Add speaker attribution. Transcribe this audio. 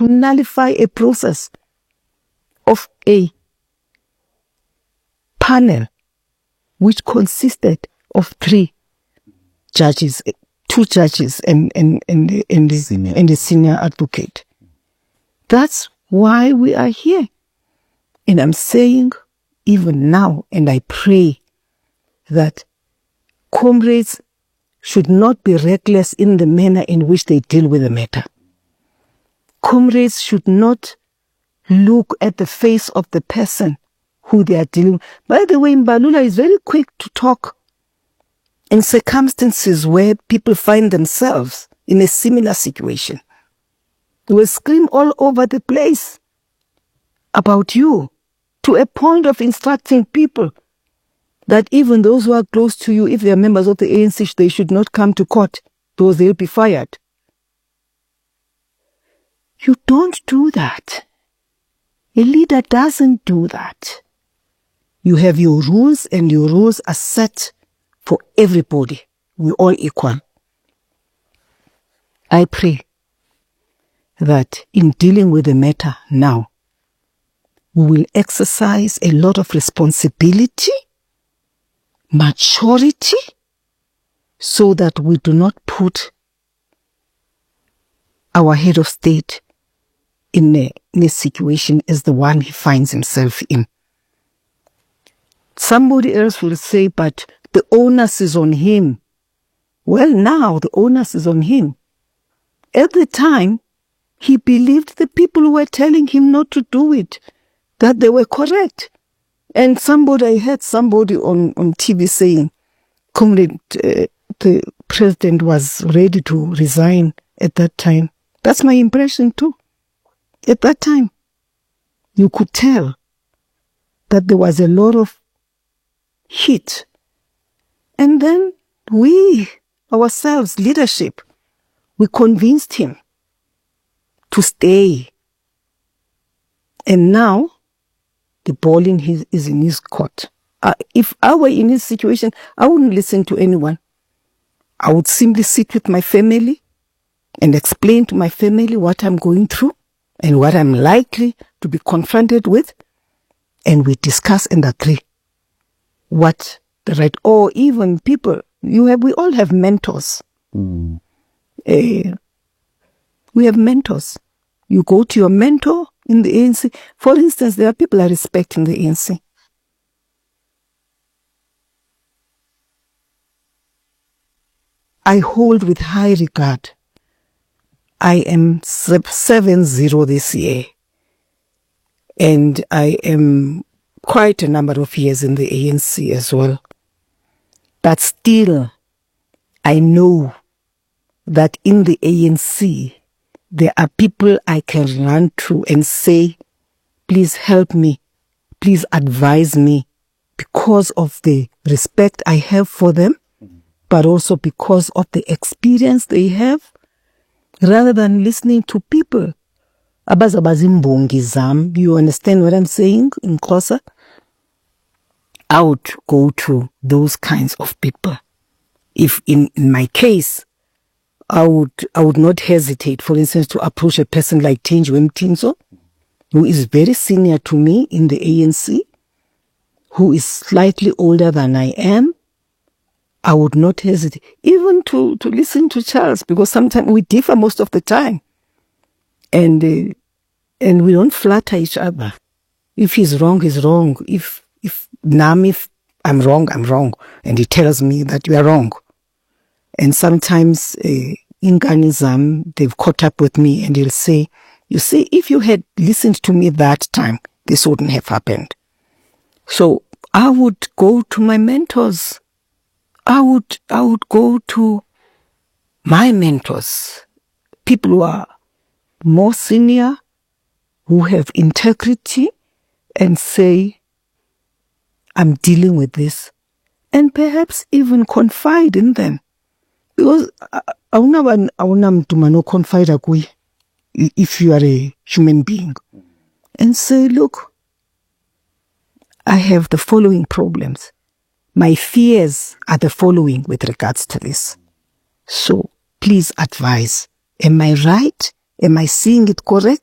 Speaker 1: to nullify a process of a panel which consisted of 3 judges, 2 judges and the senior advocate. That's why we are here. And I'm saying even now, and I pray that comrades should not be reckless in the manner in which they deal with the matter. Comrades should not look at the face of the person who they are dealing with. By the way, Mbalula is very quick to talk in circumstances where people find themselves in a similar situation. They will scream all over the place about you, to a point of instructing people that even those who are close to you, if they are members of the ANC, they should not come to court because they'll be fired. You don't do that. A leader doesn't do that. You have your rules, and your rules are set for everybody. We're all equal. I pray that in dealing with the matter now, we will exercise a lot of responsibility, maturity, so that we do not put our head of state in a situation as the one he finds himself in. Somebody else will say, but the onus is on him. Well, now the onus is on him. At the time, he believed the people who were telling him not to do it, that they were correct. And I heard somebody on TV saying, Comrade, the president was ready to resign at that time. That's my impression too. At that time, you could tell that there was a lot of heat. And then we, ourselves, leadership, we convinced him to stay. And now, the ball is in his court. If I were in his situation, I wouldn't listen to anyone. I would simply sit with my family and explain to my family what I'm going through and what I'm likely to be confronted with. And we discuss and agree what the right, or even people, we all have mentors. We have mentors. You go to your mentor in the ANC. For instance, there are people I respect in the ANC. I hold with high regard. I am 70 this year. And I am quite a number of years in the ANC as well. But still, I know that in the ANC, there are people I can run to and say, please help me, please advise me, because of the respect I have for them, but also because of the experience they have, rather than listening to people. You understand what I'm saying in Xhosa? I would go to those kinds of people. If in my case, I would not hesitate, for instance, to approach a person like Thenjiwe Mthintso, who is very senior to me in the ANC, who is slightly older than I am. I would not hesitate, even to listen to Charles, because sometimes we differ most of the time. And we don't flatter each other. If he's wrong, he's wrong. If I'm wrong, I'm wrong. And he tells me that you are wrong. And sometimes in Ghanizam, they've caught up with me and he'll say, you see, if you had listened to me that time, this wouldn't have happened. So I would go to my mentors. I would go to my mentors, people who are more senior, who have integrity, and say, I'm dealing with this. And perhaps even confide in them. Because I will confide if you are a human being. And say, look, I have the following problems. My fears are the following with regards to this. So please advise. Am I right? Am I seeing it correct?